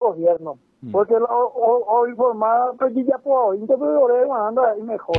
gobierno. Porque hoy formada pues ya puedo interpretar anda ahí mejor.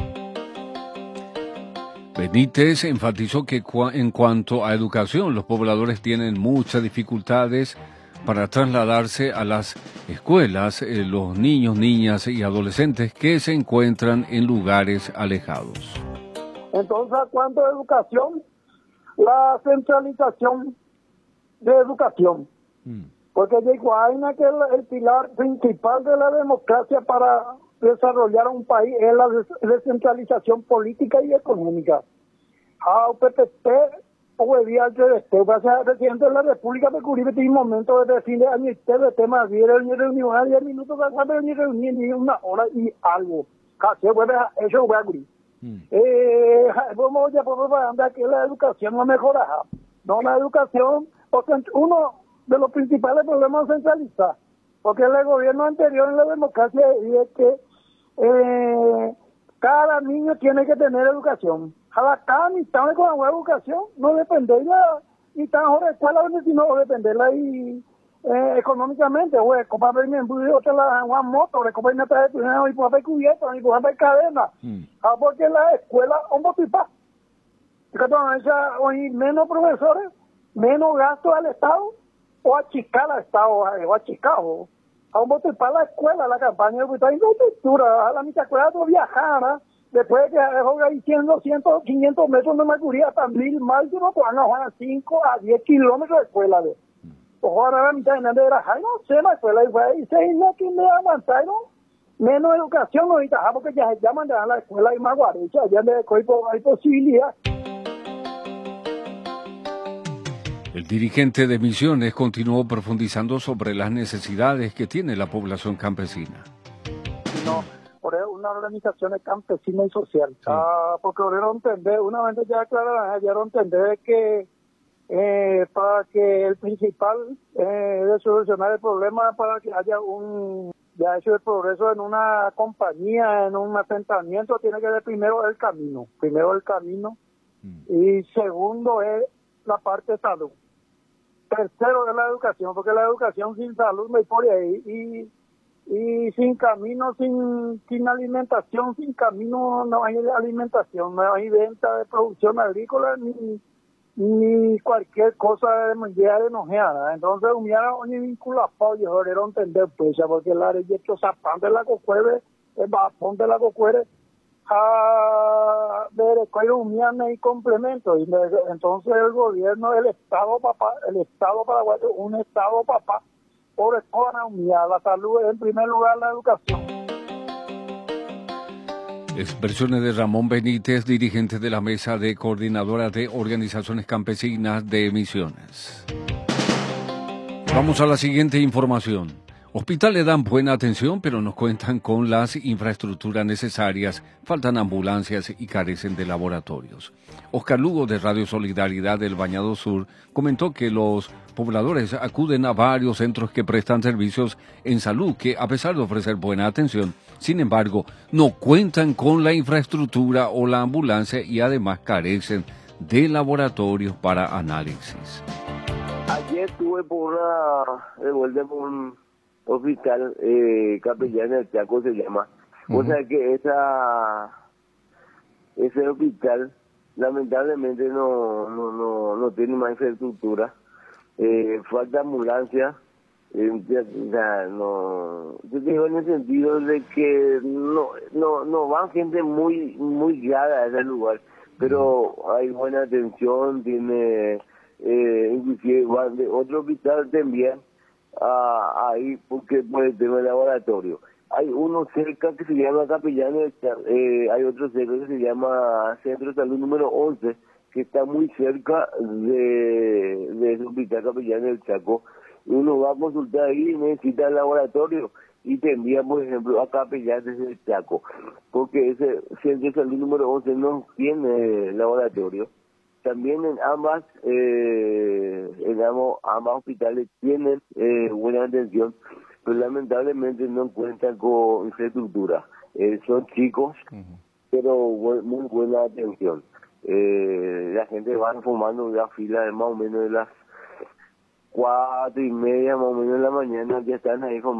Benítez enfatizó que en cuanto a educación, los pobladores tienen muchas dificultades para trasladarse a las escuelas, los niños, niñas y adolescentes que se encuentran en lugares alejados. Entonces, ¿a cuánto de educación? La centralización de educación. Porque llegó a que el pilar principal de la democracia para desarrollar un país es la descentralización política y económica. A PPP, o el día de presidente de la República de Curibe tiene un momento de decirle a mi tema bien, ni reunión a 10 minutos, ni reunión ni una hora y algo. Casi eso voy a curir. Vamos ya por andar que la educación no mejora. No, la educación, porque uno de los principales problemas es centralizar. Porque el gobierno anterior en la democracia es que cada niño tiene que tener educación. Cada mitad con la educación no depende de la mitad de la escuela, sino depende de la económicamente, güey, como ver mi embudo otra la moto, le compré una tarjeta y pues hay cubierta, y pues hay cadena. Porque la escuela un motipa. Hoy menos profesores, menos gastos al Estado, o achicar al Estado, o achicar, a un motipa la escuela, la campaña de infraestructura, a la mitad escuela todo viajar, después de que ahí 100, 200, 500 metros de Macuría, hasta 1000 más, no puedan a 5 a 10 kilómetros de escuela, ahora la mitad de nada era, no sé, la escuela, y se no tiene aguantar, menos educación ahorita, porque ya llaman a la escuela y más guarecha, ya hay posibilidad. El dirigente de Misiones continuó profundizando sobre las necesidades que tiene la población campesina. No, por una organización campesina y social, sí. Porque debieron entender, una vez ya aclararon, debieron entender que para que el principal de solucionar el problema, para que haya ya hecho el progreso en una compañía, en un asentamiento, tiene que ver primero el camino, y segundo es la parte de salud. Tercero es la educación, porque la educación sin salud me pone ahí, y sin camino, sin alimentación, sin camino no hay alimentación, no hay venta de producción agrícola, ni cualquier cosa de mundial enojeada. Entonces, hoy vincula apoyo, joder, entender, pues, porque la ley de zapán de la cocuere, el bapón de la cocuere, de y complementos. Y entonces el gobierno, el Estado paraguayo, un Estado papá, por economía, la salud en primer lugar, la educación. Expresiones de Ramón Benítez, dirigente de la Mesa de Coordinadora de Organizaciones Campesinas de Misiones. Vamos a la siguiente información. Hospitales dan buena atención, pero no cuentan con las infraestructuras necesarias, faltan ambulancias y carecen de laboratorios. Oscar Lugo, de Radio Solidaridad del Bañado Sur, comentó que los pobladores acuden a varios centros que prestan servicios en salud, que a pesar de ofrecer buena atención, sin embargo, no cuentan con la infraestructura o la ambulancia y además carecen de laboratorios para análisis. Ayer estuve por de vuelta por un hospital Capellán del Chaco se llama. O sea que ese hospital lamentablemente no tiene más infraestructura, falta ambulancia, yo digo en el sentido de que no van gente muy grave a ese lugar, pero hay buena atención, tiene inclusive van de otro hospital también ahí porque por el tema del laboratorio. Hay uno cerca que se llama Capellán, hay otro cerca que se llama Centro de Salud número 11, que está muy cerca de ese hospital Capellán del Chaco. Uno va a consultar ahí y necesita el laboratorio y te envían, por ejemplo, a Capellán desde el Chaco, porque ese Centro de Salud número 11 no tiene laboratorio. También en ambas hospitales tienen buena atención, pero lamentablemente no cuentan con infraestructura. Son chicos, pero muy buena atención. La gente va formando la fila de más o menos de las 4:30 más o menos de la mañana, ya están ahí formando.